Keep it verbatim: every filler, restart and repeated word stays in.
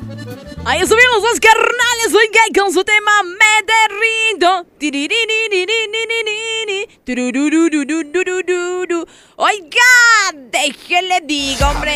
Ahí subimos los carnales, soy gay con su tema Me Derrito. Oiga, déjele digo, hombre.